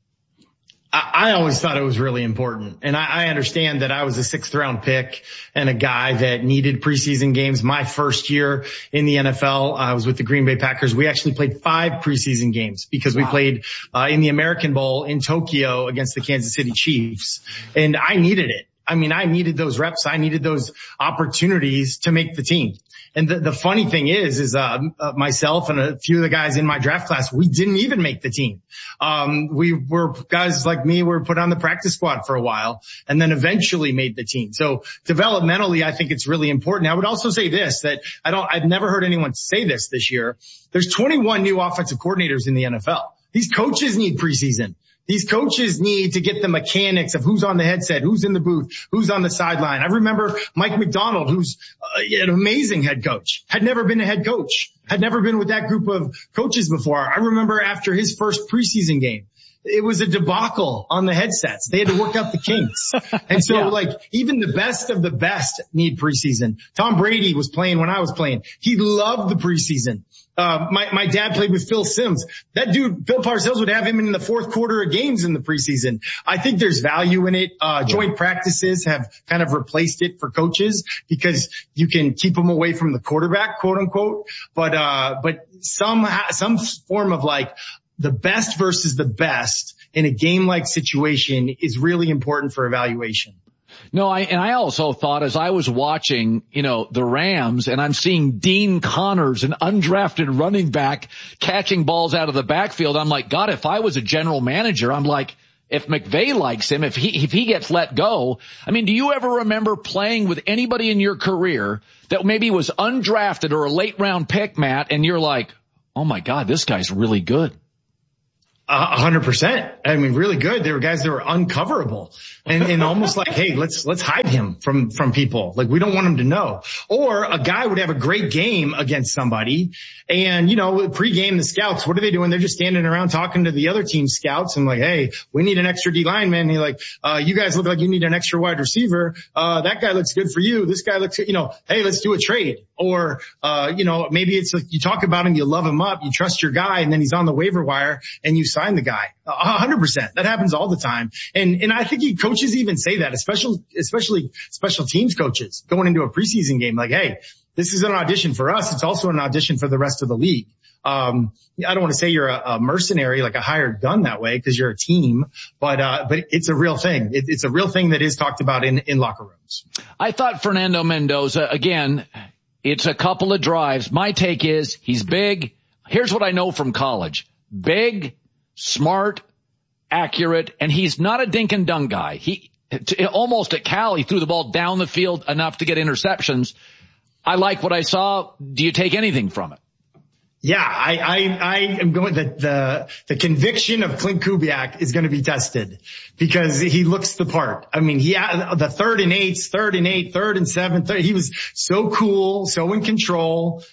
C: I always thought it was really important. And I understand that I was a 6th round pick and a guy that needed preseason games. My first year in the NFL, I was with the Green Bay Packers. We actually played 5 preseason games because we played in the American Bowl in Tokyo against the Kansas City Chiefs. And I needed it. I mean, I needed those reps. I needed those opportunities to make the team. And the funny thing is myself and a few of the guys in my draft class, we didn't even make the team. We were guys like me were put on the practice squad for a while and then eventually made the team. So developmentally, I think it's really important. I would also say this, that I've never heard anyone say this year. There's 21 new offensive coordinators in the NFL. These coaches need preseason. These coaches need to get the mechanics of who's on the headset, who's in the booth, who's on the sideline. I remember Mike McDonald, who's an amazing head coach, had never been a head coach, had never been with that group of coaches before. I remember after his first preseason game, it was a debacle on the headsets. They had to work out the kinks. And so like even the best of the best need preseason. Tom Brady was playing when I was playing. He loved the preseason. My dad played with Phil Simms. That dude, Bill Parcells, would have him in the fourth quarter of games in the preseason. I think there's value in it. Joint practices have kind of replaced it for coaches because you can keep them away from the quarterback, quote unquote. But some form of like the best versus the best in a game-like situation is really important for evaluation.
A: No, I also thought as I was watching, the Rams, and I'm seeing Dean Connors, an undrafted running back, catching balls out of the backfield. I'm like, God, if I was a general manager, I'm like, if McVay likes him, if he gets let go. I mean, do you ever remember playing with anybody in your career that maybe was undrafted or a late round pick, Matt, and you're like, oh my God, this guy's really good?
C: 100%. I mean, really good. There were guys that were uncoverable and almost like, hey, let's hide him from people. Like, we don't want him to know. Or a guy would have a great game against somebody and, pregame the scouts, what are they doing? They're just standing around talking to the other team's scouts and like, hey, we need an extra D lineman. And you're like, you guys look like you need an extra wide receiver. That guy looks good for you. This guy looks, hey, let's do a trade. Or, maybe it's like you talk about him, you love him up, you trust your guy, and then he's on the waiver wire and you sign the guy. 100%. That happens all the time. And I think coaches even say that, especially special teams coaches going into a preseason game, like, hey, this is an audition for us. It's also an audition for the rest of the league. I don't want to say you're a mercenary, like a hired gun that way, because you're a team, but it's a real thing. It's a real thing that is talked about in locker rooms.
A: I thought Fernando Mendoza, again, it's a couple of drives. My take is he's big. Here's what I know from college. Big, smart, accurate, and he's not a dink and dunk guy. Almost at Cal, he threw the ball down the field enough to get interceptions. I like what I saw. Do you take anything from it?
C: Yeah, I am going the conviction of Clint Kubiak is going to be tested because he looks the part. I mean, the 3rd and 8, 3rd and 8, 3rd and 7, he was so cool, so in control.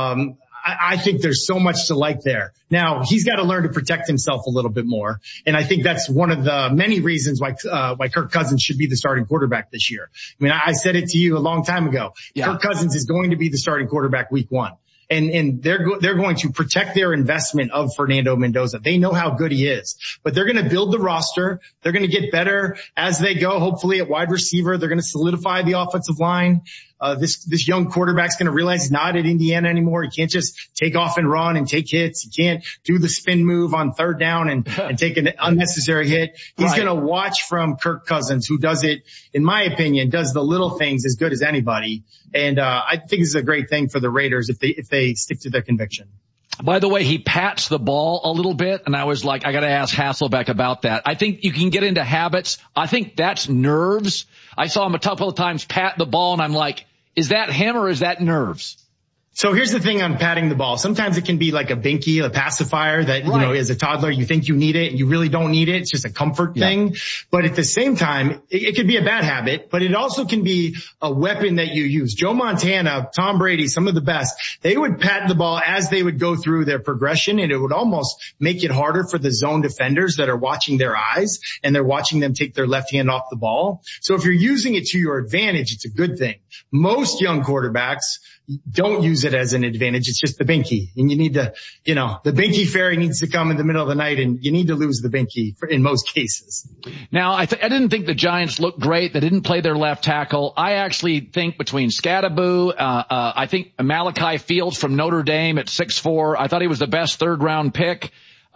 C: I think there's so much to like there. Now, he's got to learn to protect himself a little bit more. And I think that's one of the many reasons why Kirk Cousins should be the starting quarterback this year. I mean, I said it to you a long time ago. Yeah. Kirk Cousins is going to be the starting quarterback week 1. And they're going to protect their investment of Fernando Mendoza. They know how good he is, but they're going to build the roster. They're going to get better as they go. Hopefully at wide receiver, they're going to solidify the offensive line. This young quarterback's going to realize he's not at Indiana anymore. He can't just take off and run and take hits. He can't do the spin move on 3rd down and take an unnecessary hit. He's going to watch from Kirk Cousins, who does it, in my opinion, does the little things as good as anybody. And, I think this is a great thing for the Raiders if they stick to their conviction.
A: By the way, he pats the ball a little bit, and I was like, I got to ask Hasselbeck about that. I think you can get into habits. I think that's nerves. I saw him a couple of times pat the ball, and I'm like, is that him or is that nerves?
C: So here's the thing on patting the ball. Sometimes it can be like a binky, a pacifier that, as a toddler, you think you need it and you really don't need it. It's just a comfort thing. But at the same time, it could be a bad habit, but it also can be a weapon that you use. Joe Montana, Tom Brady, some of the best, they would pat the ball as they would go through their progression, and it would almost make it harder for the zone defenders that are watching their eyes and they're watching them take their left hand off the ball. So if you're using it to your advantage, it's a good thing. Most young quarterbacks don't use it as an advantage. It's just the binky. And you need to, the binky fairy needs to come in the middle of the night, and you need to lose the binky in most cases.
A: Now, I didn't think the Giants looked great. They didn't play their left tackle. I actually think between Scadaboo, I think Malachi Fields from Notre Dame at 6'4", I thought he was the best 3rd round pick.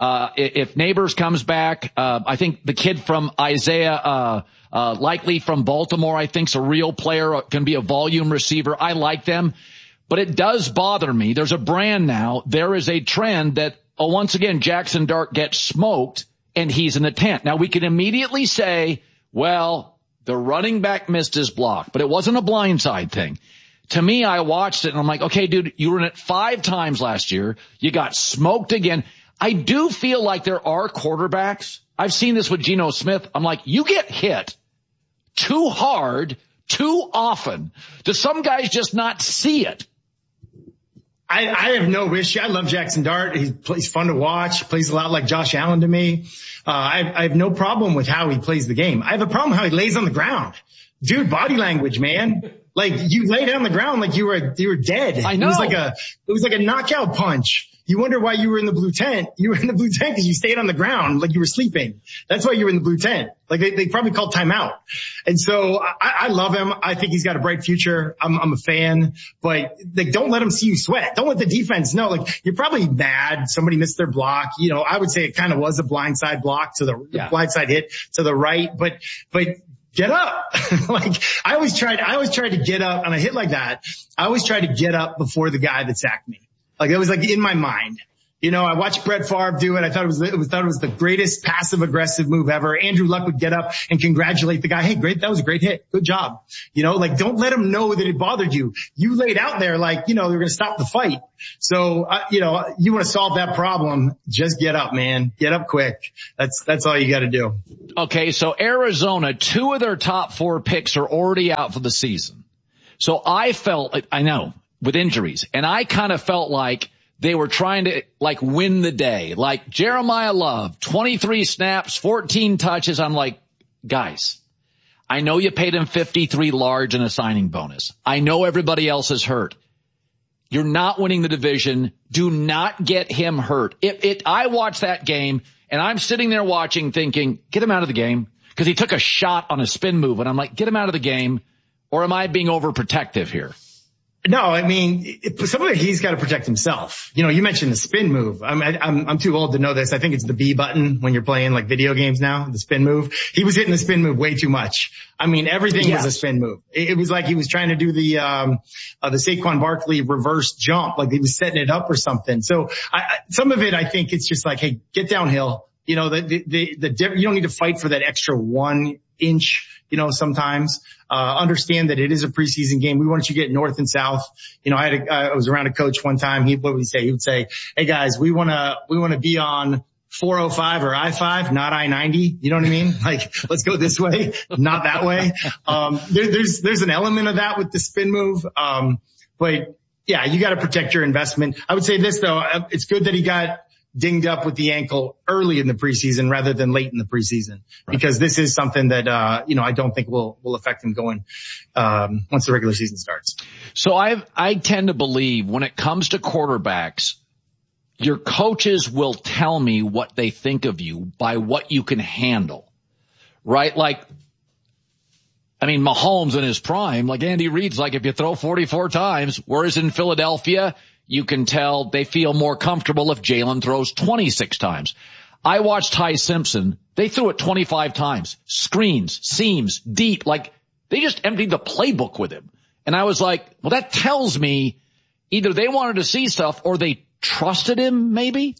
A: If Neighbors comes back, I think the kid from Isaiah, likely from Baltimore, I think's a real player, can be a volume receiver. I like them. But it does bother me. There's a brand now. There is a trend that, once again, Jackson Dart gets smoked and he's in the tent. Now we can immediately say, well, the running back missed his block, but it wasn't a blindside thing. To me, I watched it and I'm like, okay, dude, you were in it 5 times last year. You got smoked again. I do feel like there are quarterbacks. I've seen this with Geno Smith. I'm like, you get hit too hard, too often. Do some guys just not see it?
C: I have no issue. I love Jackson Dart. He's fun to watch. Plays a lot like Josh Allen to me. I have no problem with how he plays the game. I have a problem how he lays on the ground. Dude, body language, man. Like, you lay down on the ground like you were dead.
A: I know.
C: It was like a knockout punch. You wonder why you were in the blue tent. You were in the blue tent because you stayed on the ground like you were sleeping. That's why you were in the blue tent. Like, they probably called timeout. And so I love him. I think he's got a bright future. I'm a fan, but like, don't let him see you sweat. Don't let the defense know. Like, you're probably mad somebody missed their block. You know, I would say it kind of was a blindside block to the blindside hit to the right, but get up. Like, I always tried to get up, and I hit like that. I always tried to get up before the guy that sacked me. Like, it was like in my mind. You know, I watched Brett Favre do it. I thought it was the greatest passive aggressive move ever. Andrew Luck would get up and congratulate the guy. Hey, great. That was a great hit. Good job. You know, like, don't let him know that it bothered you. You laid out there like, you know, you're going to stop the fight. So, you know, you want to solve that problem. Just get up, man. Get up quick. That's all you got to do.
A: Okay. So Arizona, 2 of their top 4 picks are already out for the season. So I know, with injuries, and I kind of felt like they were trying to like win the day. Like Jeremiah Love, 23 snaps, 14 touches. I'm like, guys, I know you paid him 53 large in a signing bonus. I know everybody else is hurt. You're not winning the division. Do not get him hurt. I watched that game and I'm sitting there watching thinking, get him out of the game, because he took a shot on a spin move. And I'm like, get him out of the game, or am I being overprotective here?
C: No, I mean, some of it he's got to protect himself. You know, you mentioned the spin move. I'm too old to know this. I think it's the B button when you're playing like video games now, the spin move. He was hitting the spin move way too much. I mean, everything was a spin move. It was like he was trying to do the Saquon Barkley reverse jump, like he was setting it up or something. So some of it, I think it's just like, hey, get downhill. You know, you don't need to fight for that extra 1 inch. You know, sometimes, understand that it is a preseason game. We want you to get north and south. You know, I was around a coach one time. What would he say? He would say, hey guys, we want to be on 405 or I-5, not I-90. You know what I mean? Like, let's go this way, not that way. There's an element of that with the spin move. But yeah, you got to protect your investment. I would say this though, it's good that he got dinged up with the ankle early in the preseason rather than late in the preseason, because this is something that, I don't think will affect him going, once the regular season starts.
A: So I tend to believe when it comes to quarterbacks, your coaches will tell me what they think of you by what you can handle, right? Like, I mean, Mahomes in his prime, like Andy Reid's like, if you throw 44 times, whereas in Philadelphia, you can tell they feel more comfortable if Jalen throws 26 times. I watched Ty Simpson. They threw it 25 times. Screens, seams, deep. Like, they just emptied the playbook with him. And I was like, well, that tells me either they wanted to see stuff or they trusted him, maybe.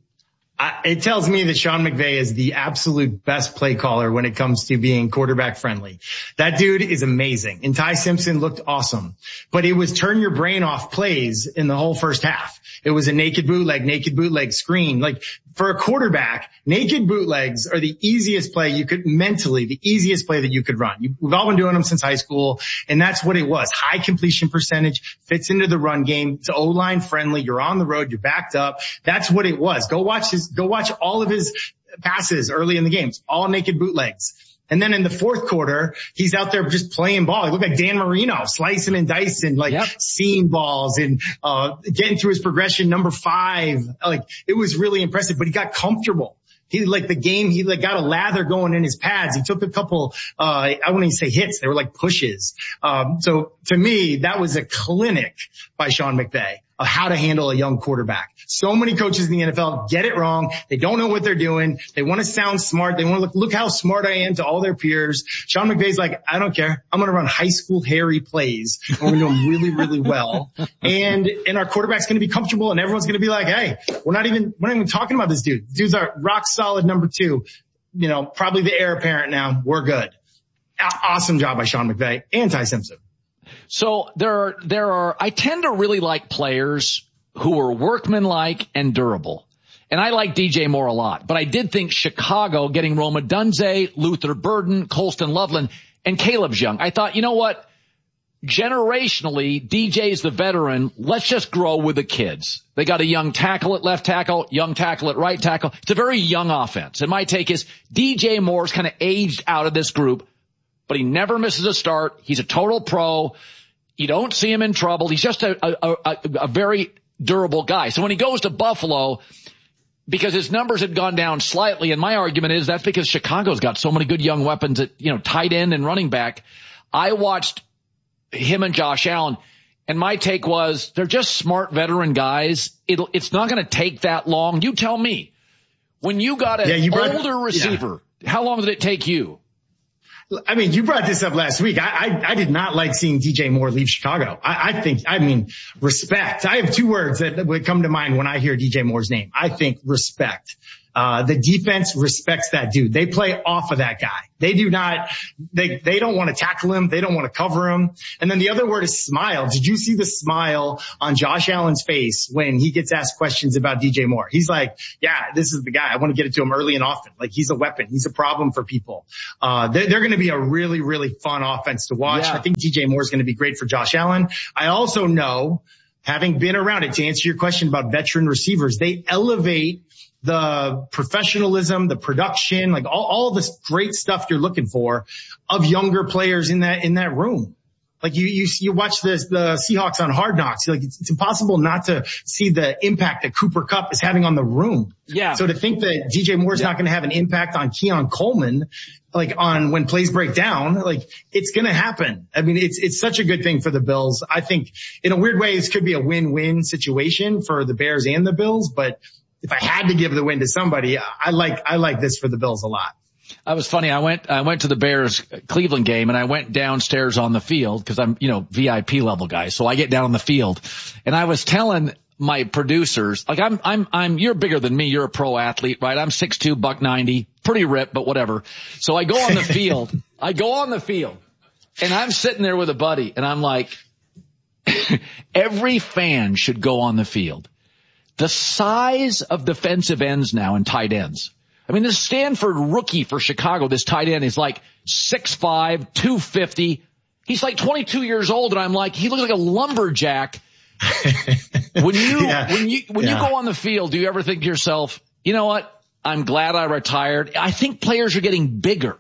C: It tells me that Sean McVay is the absolute best play caller when it comes to being quarterback friendly. That dude is amazing. And Ty Simpson looked awesome, but it was turn your brain off plays in the whole first half. It was a naked bootleg screen. Like, for a quarterback, naked bootlegs are the easiest play the easiest play that you could run. We've all been doing them since high school, and that's what it was. High completion percentage, fits into the run game. It's O-line friendly. You're on the road. You're backed up. That's what it was. Go watch all of his passes early in the games, all naked bootlegs. And then in the fourth quarter, he's out there just playing ball. He looked like Dan Marino, slicing and dicing, seam balls and, getting through his progression number 5. Like, it was really impressive, but he got comfortable. He got a lather going in his pads. He took a couple, I wouldn't even say hits. They were like pushes. So to me, that was a clinic by Sean McVay of how to handle a young quarterback. So many coaches in the NFL get it wrong. They don't know what they're doing. They want to sound smart. They want to look how smart I am to all their peers. Sean McVay's like, I don't care. I'm going to run high school hairy plays. And we're going to do them really, really well. And our quarterback's going to be comfortable, and everyone's going to be like, hey, we're not even talking about this dude. Dude's our rock solid number 2, probably the heir apparent now. We're good. Awesome job by Sean McVay and Ty Simpson.
A: So I tend to really like players who are workmanlike and durable. And I like DJ Moore a lot, but I did think Chicago getting Rome Odunze, Luther Burden, Colston Loveland, and Caleb Young. I thought, you know what? generationally, DJ's the veteran. Let's just grow with the kids. They got a young tackle at left tackle, young tackle at right tackle. It's a very young offense. And my take is DJ Moore's kind of aged out of this group, but he never misses a start. He's a total pro. You don't see him in trouble. He's just a very durable guy. So when he goes to Buffalo, because his numbers had gone down slightly, and my argument is that's because Chicago's got so many good young weapons at, tight end and running back. I watched him and Josh Allen, and my take was they're just smart veteran guys. It's not going to take that long. You tell me. When you got an older receiver, how long did it take you?
C: I mean, you brought this up last week. I did not like seeing DJ Moore leave Chicago. I mean, respect. I have two words that would come to mind when I hear DJ Moore's name. I think respect. The defense respects that dude. They play off of that guy. They don't want to tackle him. They don't want to cover him. And then the other word is smile. Did you see the smile on Josh Allen's face when he gets asked questions about DJ Moore? He's like, yeah, this is the guy. I want to get it to him early and often. Like, he's a weapon. He's a problem for people. They're going to be a really, really fun offense to watch. Yeah. I think DJ Moore is going to be great for Josh Allen. I also know, having been around it, to answer your question about veteran receivers, they elevate the professionalism, the production, like all this great stuff you're looking for of younger players in that room. Like you watch the Seahawks on Hard Knocks. Like it's impossible not to see the impact that Cooper Kupp is having on the room.
A: Yeah.
C: So to think that DJ Moore's not going to have an impact on Keon Coleman, like on when plays break down, like it's going to happen. I mean, it's such a good thing for the Bills. I think in a weird way, this could be a win-win situation for the Bears and the Bills, but if I had to give the win to somebody, I like this for the Bills a lot.
A: I was funny. I went to the Bears Cleveland game and I went downstairs on the field because I'm, VIP level guy. So I get down on the field and I was telling my producers, like you're bigger than me. You're a pro athlete, right? I'm 6'2", $190, pretty ripped, but whatever. So I go on the field. And I'm sitting there with a buddy and I'm like, every fan should go on the field. The size of defensive ends now and tight ends. I mean, this Stanford rookie for Chicago, this tight end is like 6'5", 250. He's like 22 years old, and I'm like, he looks like a lumberjack. When you go on the field, do you ever think to yourself, you know what? I'm glad I retired. I think players are getting bigger.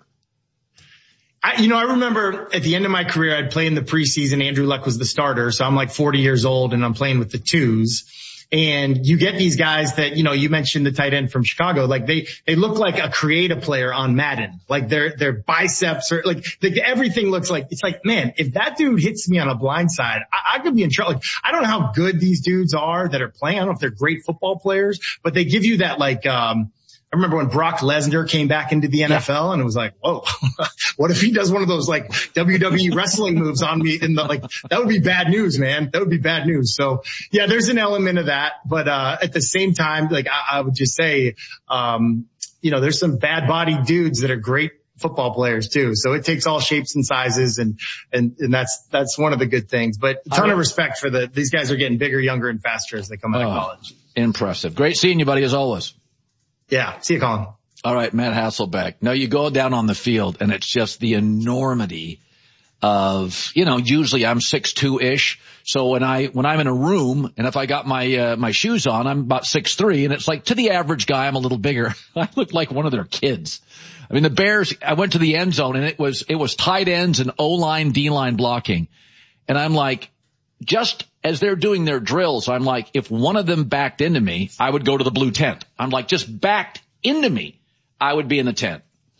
C: I remember at the end of my career, I'd play in the preseason. Andrew Luck was the starter, so I'm like 40 years old, and I'm playing with the twos. And you get these guys that, you mentioned the tight end from Chicago, like they look like a creative player on Madden. Like their biceps are like everything looks like, it's like, man, if that dude hits me on a blind side, I could be in trouble. Like, I don't know how good these dudes are that are playing. I don't know if they're great football players, but they give you that I remember when Brock Lesnar came back into the NFL and it was like, whoa, what if he does one of those like WWE wrestling moves on me that would be bad news, man. That would be bad news. So yeah, there's an element of that. But, at the same time, like I would just say, there's some bad bodied dudes that are great football players too. So it takes all shapes and sizes and that's one of the good things, but a ton of respect for these guys are getting bigger, younger and faster as they come out of college.
A: Impressive. Great seeing you, buddy, as always.
C: Yeah. See you, Colin.
A: All right. Matt Hasselbeck. Now you go down on the field and it's just the enormity of, usually I'm 6'2"-ish. So when I'm in a room and if I got my shoes on, I'm about 6'3", and it's like to the average guy, I'm a little bigger. I look like one of their kids. I mean, the Bears, I went to the end zone and it was tight ends and O-line, D-line blocking. And I'm like, just as they're doing their drills, I'm like, if one of them backed into me, I would go to the blue tent. I'm like, just backed into me, I would be in the tent.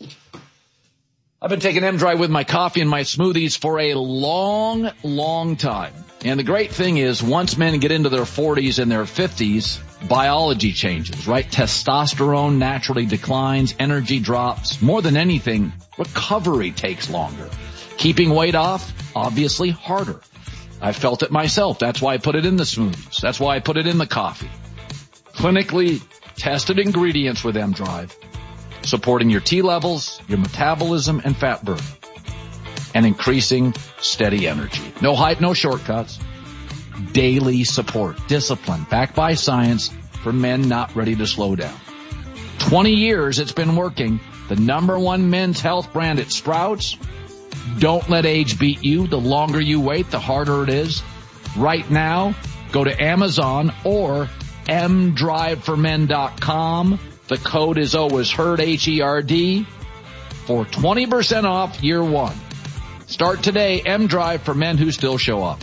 A: I've been taking M-Dry with my coffee and my smoothies for a long, long time. And the great thing is once men get into their 40s and their 50s, biology changes, right? Testosterone naturally declines, energy drops. More than anything, recovery takes longer. Keeping weight off, obviously harder. I felt it myself. That's why I put it in the smoothies. That's why I put it in the coffee. Clinically tested ingredients with M-Drive, supporting your T levels, your metabolism, and fat burn, and increasing steady energy. No hype, no shortcuts. Daily support, discipline, backed by science for men not ready to slow down. 20 years it's been working. The #1 men's health brand at Sprouts. Don't let age beat you. The longer you wait, the harder it is. Right now, go to Amazon or mdriveformen.com. The code is always HERD, H-E-R-D, for 20% off year one. Start today, mDrive for men who still show up.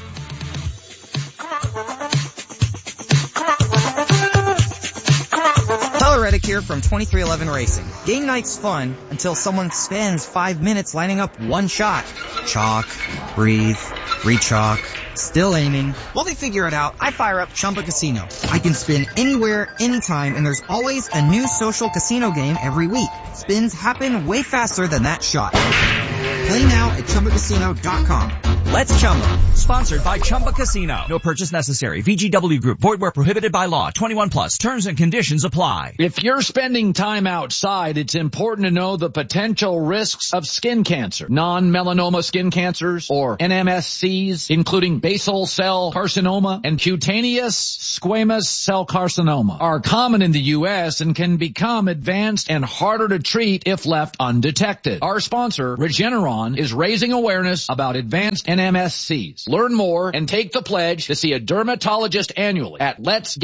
D: Tyler Reddick here from 2311 Racing. Game night's fun until someone spends 5 minutes lining up one shot. Chalk, breathe, re-chalk, still aiming. While they figure it out, I fire up Chumba Casino. I can spin anywhere, anytime, and there's always a new social casino game every week. Spins happen way faster than that shot. Play now at ChumbaCasino.com.
E: Let's Chumba. Sponsored by Chumba Casino. No purchase necessary. VGW Group. Void where prohibited by law. 21 plus. Terms and conditions apply.
A: If you're spending time outside, it's important to know the potential risks of skin cancer. Non-melanoma skin cancers, or NMSCs, including basal cell carcinoma and cutaneous squamous cell carcinoma, are common in the U.S. and can become advanced and harder to treat if left undetected. Our sponsor, Regeneron, is raising awareness about advanced NMSCs. Learn more and take the pledge to see a dermatologist annually at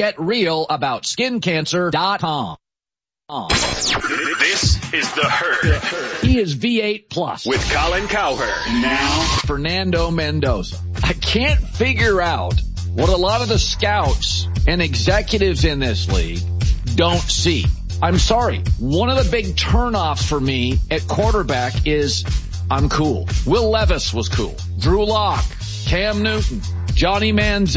A: letsgetrealaboutSkinCancer.com.
O: This is The Herd.
A: He is V8 Plus
O: with Colin Cowherd.
A: Now, Fernando Mendoza. I can't figure out what a lot of the scouts and executives in this league don't see. I'm sorry. One of the big turnoffs for me at quarterback is I'm cool. Will Levis was cool. Drew Lock, Cam Newton, Johnny Manziel.